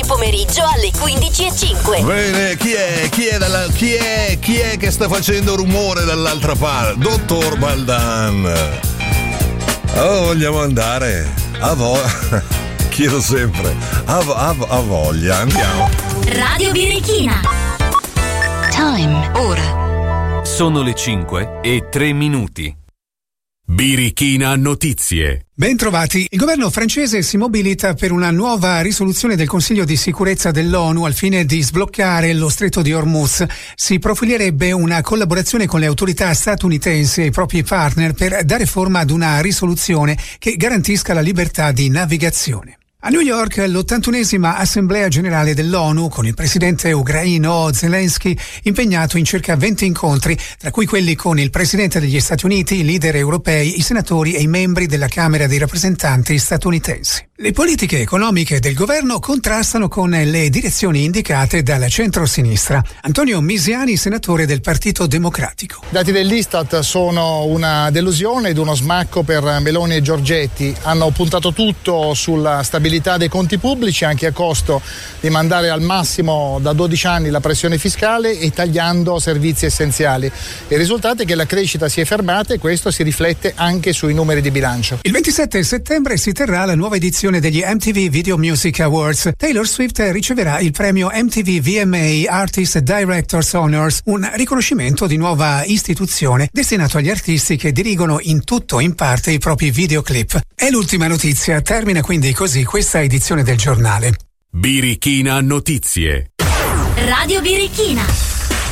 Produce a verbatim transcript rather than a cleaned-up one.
pomeriggio alle quindici e cinque. Bene, chi è? Chi è, dalla, chi è? Chi è che sta facendo rumore dall'altra parte? Dottor Baldan. Oh, vogliamo andare? A voglia. Chiedo sempre. A, a, a voglia, andiamo. Radio Birichina. Time, ora. Sono le cinque e tre minuti. Birichina Notizie. Ben trovati. Il governo francese si mobilita per una nuova risoluzione del Consiglio di sicurezza dell'ONU al fine di sbloccare lo stretto di Hormuz. Si profilerebbe una collaborazione con le autorità statunitensi e i propri partner per dare forma ad una risoluzione che garantisca la libertà di navigazione. A New York l'ottantunesima Assemblea Generale dell'ONU con il presidente ucraino Zelensky impegnato in circa venti incontri, tra cui quelli con il presidente degli Stati Uniti, i leader europei, i senatori e i membri della Camera dei rappresentanti statunitensi. Le politiche economiche del governo contrastano con le direzioni indicate dal centro-sinistra. Antonio Misiani, senatore del Partito Democratico. I dati dell'Istat sono una delusione ed uno smacco per Meloni e Giorgetti. Hanno puntato tutto sulla stabilità dei conti pubblici, anche a costo di mandare al massimo da dodici anni la pressione fiscale e tagliando servizi essenziali. Il risultato è che la crescita si è fermata e questo si riflette anche sui numeri di bilancio. Il ventisette settembre si terrà la nuova edizione degli M T V Video Music Awards. Taylor Swift riceverà il premio M T V V M A Artist Directors Honors, un riconoscimento di nuova istituzione destinato agli artisti che dirigono in tutto o in parte i propri videoclip. È l'ultima notizia, termina quindi così questa edizione del giornale. Birichina Notizie. Radio Birichina.